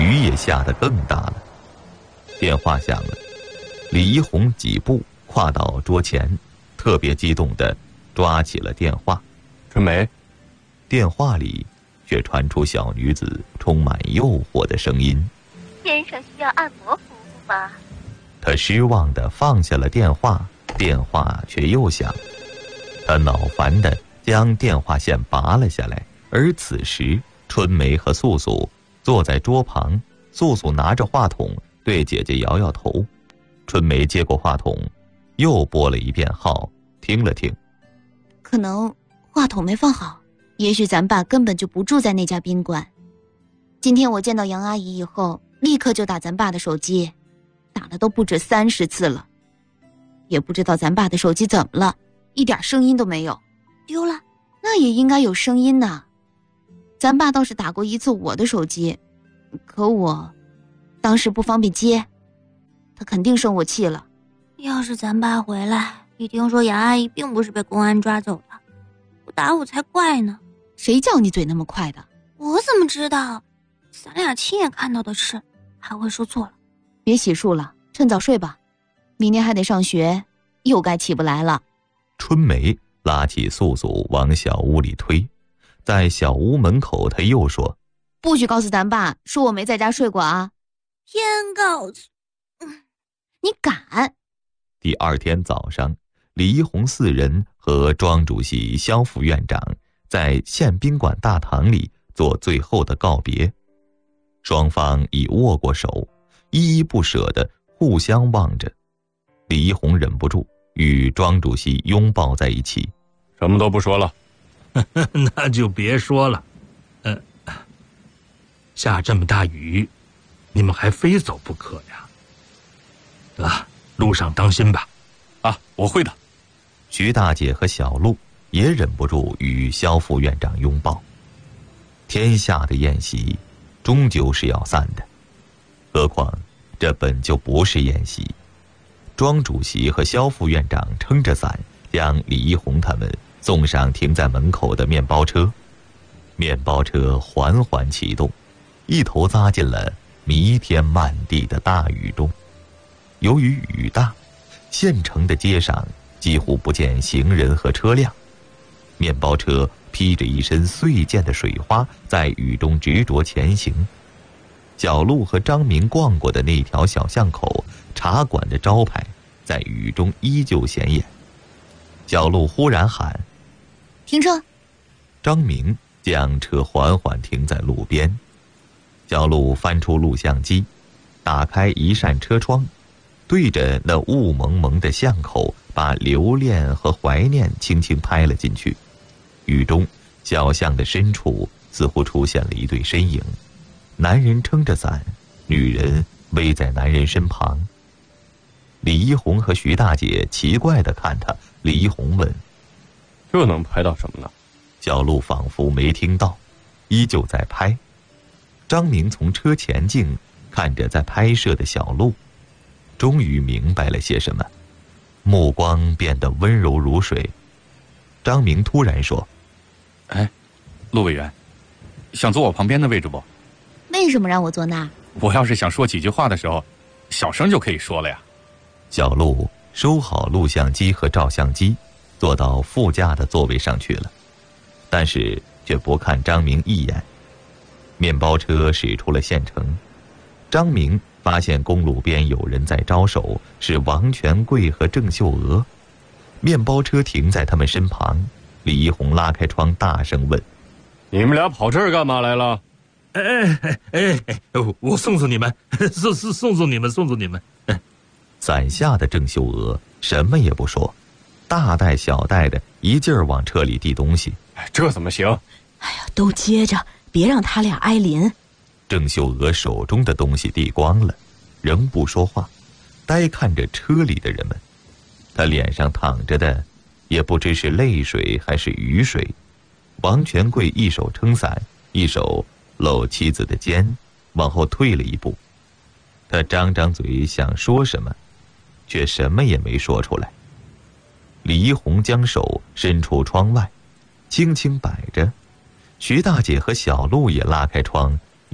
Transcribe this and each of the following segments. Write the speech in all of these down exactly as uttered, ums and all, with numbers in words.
雨也下得更大了。电话响了，李一红几步跨到桌前，特别激动地抓起了电话。 春梅。 电话里却传出小女子充满诱惑的声音： 先生需要按摩服务吗？ 他失望地放下了电话，电话却又响。他恼烦地将电话线拔了下来，而此时春梅和素素坐在桌旁，素素拿着话筒对姐姐摇摇头。春梅接过话筒，又拨了一遍号，听了听。 可能话筒没放好，也许咱爸根本就不住在那家宾馆。今天我见到杨阿姨以后，立刻就打咱爸的手机，打了都不止三十次了。也不知道咱爸的手机怎么了，一点声音都没有。丢了？那也应该有声音呢。咱爸倒是打过一次我的手机，可我当时不方便接，他肯定生我气了。 要是咱爸回来一听说杨阿姨并不是被公安抓走了，不打我才怪呢。 谁叫你嘴那么快的？ 我怎么知道？咱俩亲眼看到的事，还会说错了？ 别洗漱了，趁早睡吧，明天还得上学，又该起不来了。 春梅拉起素素往小屋里推，在小屋门口她又说： 不许告诉咱爸说我没在家睡过啊。 偏告诉、 嗯、你敢。 第二天早上，李一红四人和庄主席、肖副院长在县宾馆大堂里做最后的告别。双方已握过手，依依不舍地互相望着。李一红忍不住与庄主席拥抱在一起。 什么都不说了。 那就别说了。呃，下这么大雨，你们还非走不可呀。啊，路上当心吧。 啊，我会的。 徐大姐和小璐也忍不住与肖副院长拥抱。天下的宴席终究是要散的，何况这本就不是宴席。庄主席和肖副院长撑着伞，将李一红他们送上停在门口的面包车。面包车缓缓启动，一头扎进了弥天漫地的大雨中。由于雨大，县城的街上几乎不见行人和车辆。面包车披着一身碎溅的水花，在雨中执着前行。小璐和张明逛过的那条小巷口，茶馆的招牌在雨中依旧显眼。小璐忽然喊： 停车！ 张明将车缓缓停在路边。小璐翻出录像机，打开一扇车窗，对着那雾蒙蒙的巷口，把留恋和怀念轻轻拍了进去。雨中，小巷的深处似乎出现了一对身影，男人撑着伞，女人偎在男人身旁。李一红和徐大姐奇怪地看他。李一红问： 这能拍到什么呢？ 小璐仿佛没听到，依旧在拍。张明从车前镜看着在拍摄的小璐，终于明白了些什么，目光变得温柔如水。张明突然说： 哎，陆委员，想坐我旁边的位置不？ 为什么让我坐那儿？ 我要是想说几句话的时候，小声就可以说了呀。 小璐收好录像机和照相机，坐到副驾的座位上去了，但是却不看张明一眼。面包车驶出了县城，张明发现公路边有人在招手，是王权贵和郑秀娥。面包车停在他们身旁，李一红拉开窗大声问： 你们俩跑这儿干嘛来了？ 哎哎哎哎，我送送你们，送送送送你们，送送你们。 伞下的郑秀娥什么也不说，大袋小袋的一劲儿往车里递东西。 这怎么行？ 哎呀，都接着，别让他俩挨淋。 郑秀娥手中的东西递光了，仍不说话，呆看着车里的人们。他脸上淌着的也不知是泪水还是雨水。王权贵一手撑伞，一手搂妻子的肩，往后退了一步。他张张嘴想说什么，却什么也没说出来。李一红将手伸出窗外，轻轻摆着。徐大姐和小璐也拉开窗，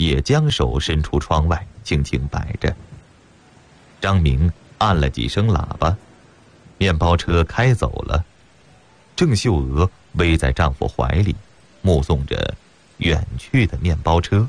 也将手伸出窗外，轻轻摆着。张明按了几声喇叭，面包车开走了。郑秀娥偎在丈夫怀里，目送着远去的面包车。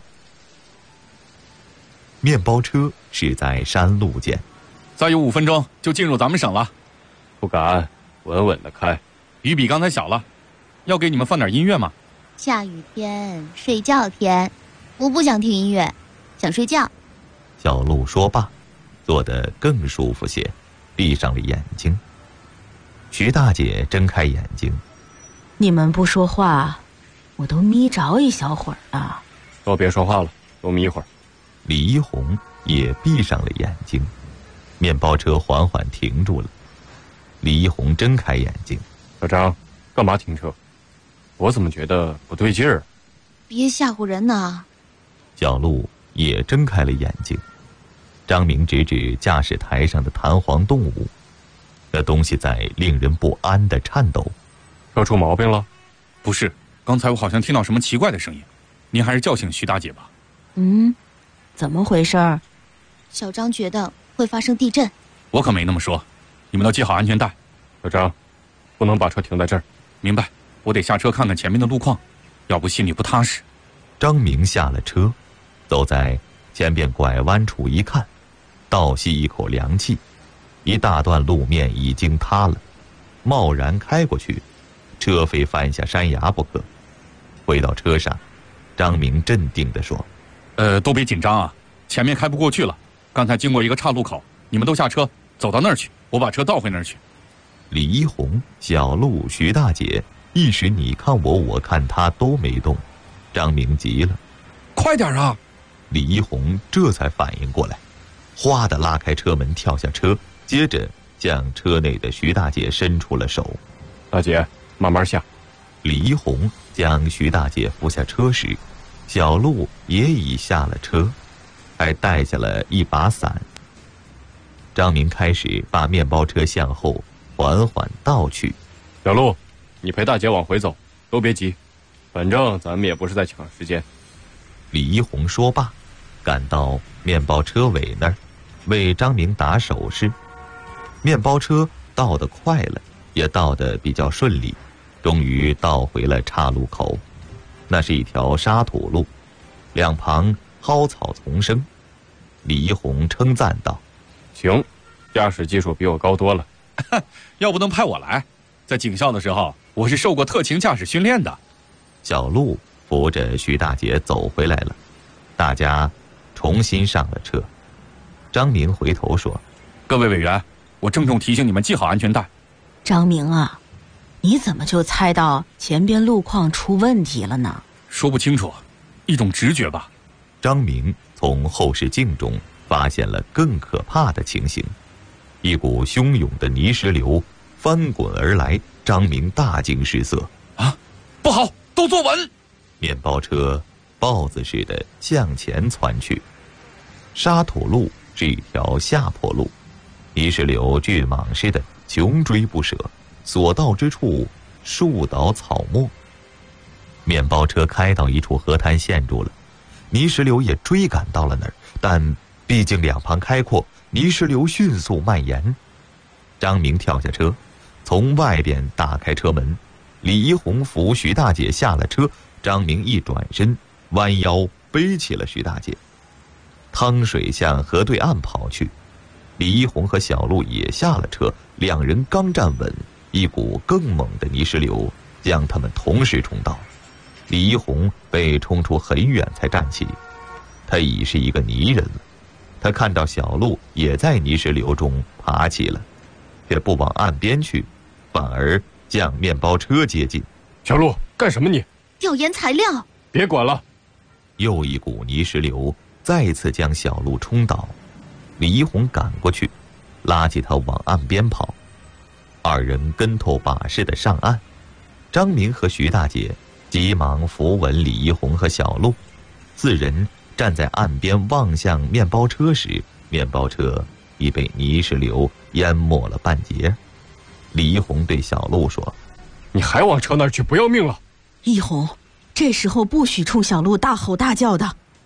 面包车是在山路间， 再有五分钟就进入咱们省了。 不敢，稳稳的开。 雨比刚才小了，要给你们放点音乐吗？ 下雨天，睡觉天，我不想听音乐，想睡觉。 小鹿说罢，坐得更舒服些，闭上了眼睛。徐大姐睁开眼睛， 你们不说话，我都眯着一小会儿了。 都别说话了，多眯一会儿。 李一红也闭上了眼睛。面包车缓缓停住了，李一红睁开眼睛。 小张，干嘛停车？我怎么觉得不对劲儿？ 别吓唬人呐！ 小鹿也睁开了眼睛。张明指指驾驶台上的弹簧动物，那东西在令人不安的颤抖。 车出毛病了？ 不是，刚才我好像听到什么奇怪的声音，您还是叫醒徐大姐吧。 嗯，怎么回事儿？ 小张觉得会发生地震。 我可没那么说，你们都系好安全带。 小张，不能把车停在这儿。 明白，我得下车看看前面的路况，要不心里不踏实。 张明下了车，走在前边拐弯处一看，倒吸一口凉气，一大段路面已经塌了，贸然开过去，车非翻下山崖不可。回到车上，张明镇定地说： 呃，都别紧张啊，前面开不过去了，刚才经过一个岔路口，你们都下车，走到那儿去，我把车倒回那儿去。 李一红、小鹿、徐大姐一时你看我我看他都没动。张明急了： 快点啊！ 李一红这才反应过来，哗地拉开车门跳下车，接着向车内的徐大姐伸出了手。 大姐，慢慢下。 李一红将徐大姐扶下车时，小鹿也已下了车，还带下了一把伞。张明开始把面包车向后缓缓倒去。 小鹿，你陪大姐往回走，都别急，反正咱们也不是在抢时间。 李一红说罢，赶到面包车尾那儿，为张明打手势。面包车倒得快了，也倒得比较顺利，终于倒回了岔路口。那是一条沙土路，两旁蒿草丛生。李一红称赞道： 行，驾驶技术比我高多了。 要不能派我来，在警校的时候我是受过特勤驾驶训练的。 小鹿扶着徐大姐走回来了，大家重新上了车。张明回头说： 各位委员，我郑重提醒你们系好安全带。 张明啊，你怎么就猜到前边路况出问题了呢？ 说不清楚，一种直觉吧。 张明从后视镜中发现了更可怕的情形，一股汹涌的泥石流翻滚而来，张明大惊失色。 啊，不好，都坐稳！ 面包车豹子似的向前窜去。沙土路是一条下坡路，泥石流巨蟒似的穷追不舍，所到之处树倒草没。面包车开到一处河滩陷住了，泥石流也追赶到了那儿，但毕竟两旁开阔，泥石流迅速蔓延。张明跳下车，从外边打开车门，李一红扶徐大姐下了车，张明一转身，弯腰背起了徐大姐。汤水向河对岸跑去，李一红和小鹿也下了车，两人刚站稳，一股更猛的泥石流将他们同时冲倒。李一红被冲出很远才站起，他已是一个泥人了。他看到小鹿也在泥石流中爬起了，却不往岸边去，反而向面包车接近。 小鹿，干什么你？ 调研材料。 别管了。 又一股泥石流再次将小鹿冲倒，李一红赶过去，拉起他往岸边跑。二人跟头把式的上岸，张明和徐大姐急忙扶稳李一红和小鹿。四人站在岸边望向面包车时，面包车已被泥石流淹没了半截。李一红对小鹿说： 你还往车那儿去，不要命了！ 一红，这时候不许冲小鹿大吼大叫的。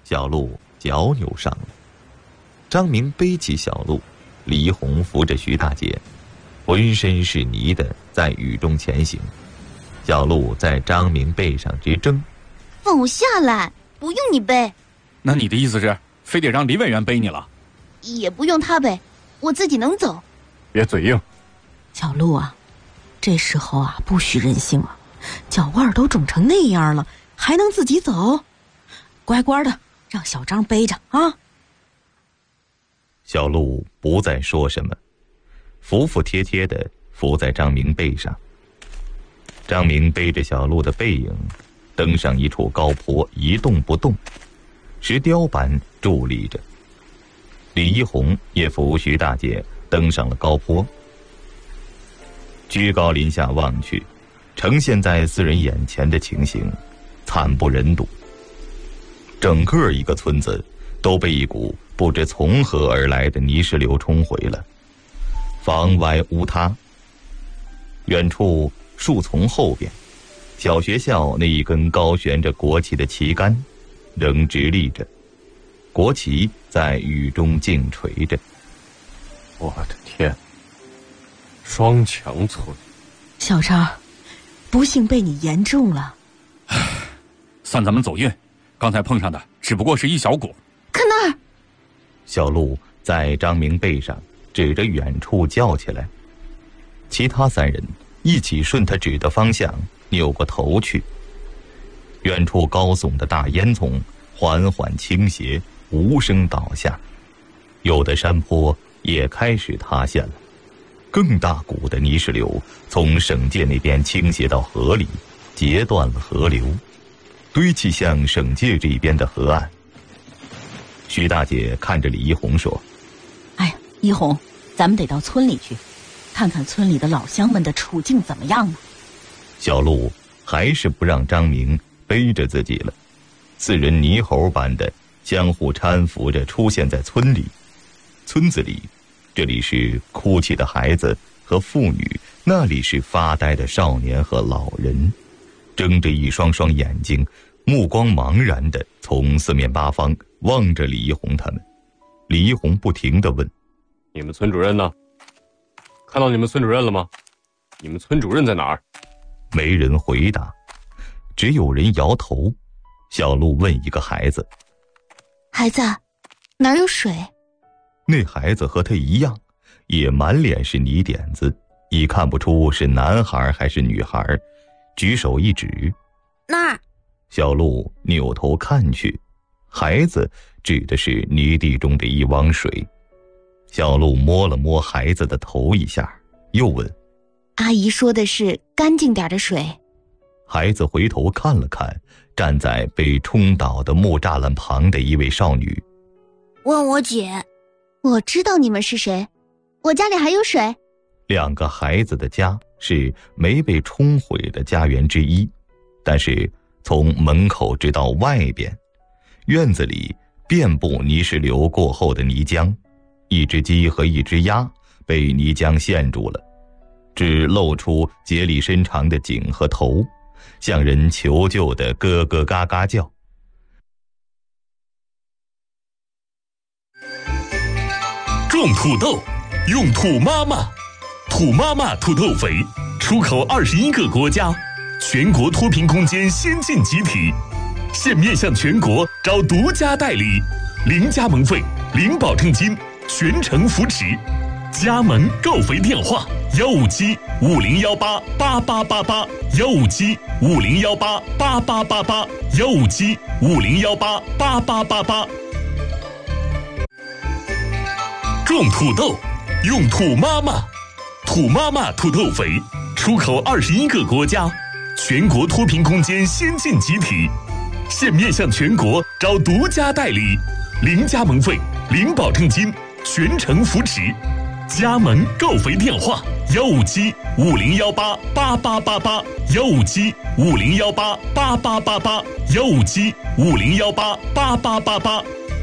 小鹿脚扭伤了。张明背起小鹿，李一红扶着徐大姐，浑身是泥的在雨中前行。小鹿在张明背上直蹬。 放我下来，不用你背。 那你的意思是非得让李委员背你了？ 也不用他背，我自己能走。 别嘴硬。 小鹿啊，这时候啊不许任性了，脚腕都肿成那样了，还能自己走？乖乖的让小张背着啊。 小鹿不再说什么，服服帖帖地伏在张明背上。张明背着小鹿的背影登上一处高坡，一动不动，石雕般伫立着。李一红也扶徐大姐登上了高坡。居高临下望去，呈现在四人眼前的情形惨不忍睹。整个一个村子都被一股不知从何而来的泥石流冲毁了，房歪屋塌。远处树丛后边，小学校那一根高悬着国旗的旗杆仍直立着，国旗在雨中静垂着。 我的天，双强村。 小张，不幸被你言中了。 算咱们走运，刚才碰上的只不过是一小股。 看那儿！ 小鹿在张明背上指着远处叫起来，其他三人一起顺他指的方向扭过头去。远处高耸的大烟囱缓缓倾斜，无声倒下，有的山坡也开始塌陷了。更大股的泥石流从省界那边倾斜到河里，截断了河流，堆砌向省界这边的河岸。徐大姐看着李一红说： 哎呀，一红，咱们得到村里去，看看村里的老乡们的处境怎么样呢？ 小鹿还是不让张明背着自己了，四人猕猴般的相互搀扶着出现在村里。村子里，这里是哭泣的孩子和妇女，那里是发呆的少年和老人，睁着一双双眼睛，目光茫然地从四面八方望着李一红他们。李一红不停地问： 你们村主任呢？看到你们村主任了吗？你们村主任在哪儿？ 没人回答，只有人摇头。小鹿问一个孩子： 孩子，哪儿有水？ 那孩子和他一样，也满脸是泥点子，已看不出是男孩还是女孩，举手一指： 那儿。 小鹿扭头看去，孩子指的是泥地中的一汪水。小鹿摸了摸孩子的头一下，又问： 阿姨说的是干净点的水。 孩子回头看了看站在被冲倒的木栅栏旁的一位少女， 问我姐。 我知道你们是谁，我家里还有水。 两个孩子的家是没被冲毁的家园之一，但是从门口直到外边，院子里遍布泥石流过后的泥浆，一只鸡和一只鸭被泥浆陷住了，只露出节力伸长的颈和头，向人求救的咯咯嘎嘎叫。 种土豆，用土妈妈，土妈妈土豆肥，出口二十一个国家，全国脱贫攻坚先进集体，现面向全国招独家代理，零加盟费，零保证金，全程扶持。加盟购肥电话：幺五七五零幺八八八八八，幺五七五零幺八八八八八，幺五七五零幺八八八八八。种土豆，用土妈妈，土妈妈土豆肥，出口二十一个国家，全国脱贫攻坚先进集体，现面向全国招独家代理，零加盟费，零保证金，全程扶持。加盟购肥电话：幺五七五零幺八八八八八，幺五七五零幺八八八八八，幺五七五零幺八八八八八。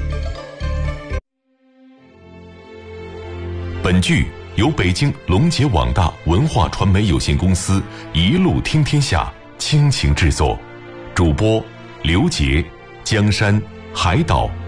本剧由北京龙杰网大文化传媒有限公司一路听天下倾情制作，主播刘杰、江山、 海岛